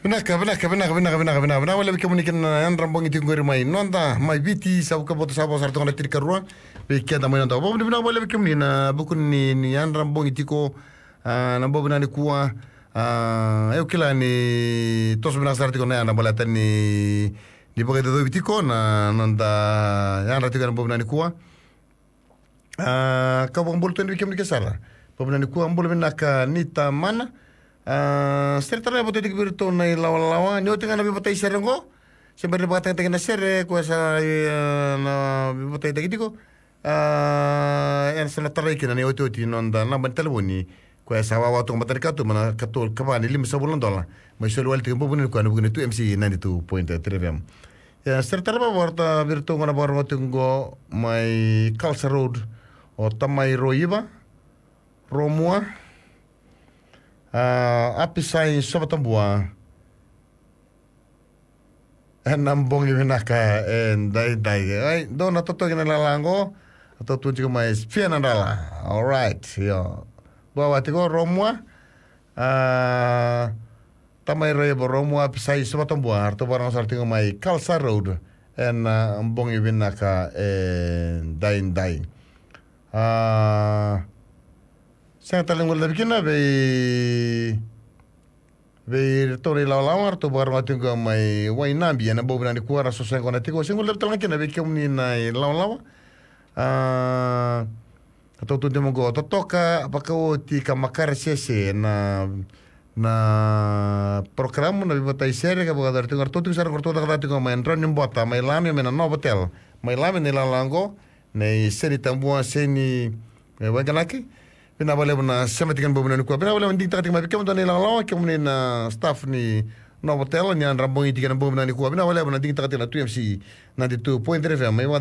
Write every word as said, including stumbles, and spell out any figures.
Benaka, benaka, benaka, benaka, benaka, benaka, benaka, wala bika munikin yan rambong iti ngori mai nonda mai biti sabu kaboto sabu sarto ngala tir karua bika da mai nonda bobu benaka wala bika muni na bukun ni ni yan rambong iti ko na bobu na ni kuwa eu kila ni tos benaka sarto ko na na bola tan ni di boga do biti ko na nonda yan rati ko na bobu na ni kuwa ka bong bol tan bika muni kesala bobu na ni kuwa bol benaka nita mana Uh, serta na bote dik birto na lawa-lawa nyo tinga na bibotay serengo siyempre bata tinga na sere ko sa na bibotay dik ko uh, yan sa nataray kina ni oto ti nonda na ban telefoni ko sa wawa tong matan ka to mana katol kabani lim sa bulan dola may solo wal tinga bubunin ko ano bugun tu M C ninety-two point three F M ya serta na borta birto ngana bor motungo may Calsa Road o tamay roiba romua Uh, apisay sobatambua en ambong ibinaka en dai dai ay do na toto gina lalango ato tu chico mais fiana dala all right yo bawa tigo romwa uh, tamay re romwa apisay sobatambua arto barang sartingo mai Calsa Road en uh, ambong ibinaka en dai dai uh, Saya talang wala bikina be be tori la la war to bar matin ko mai wai nambi na bobu na ni kuara so sen kona tiko sen wala talang kina be kemni na la la ah to to demo go to toka apaka o ti kamakar sese na na program na bibotai sere ka boga tingar to tingar korto da tingo mai ron bota mai lami mena no hotel mai lami ni la lango nei seni tambua seni wa galaki Pina wale na semetikan bobu na kuwa. Pina wale ndik takating mabi kemo tani lang lawa kemo ni na staff ni Novotel ni an rambong itikan bobu na kuwa. Pina wale na ndik takating na two M C ninety-two point three F M.